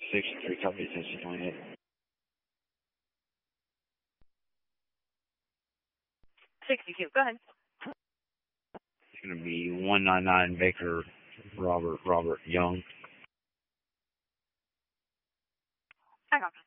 Station 3, copy, attention 28. Go ahead. It's going to be 199 Baker Robert Young. I got you.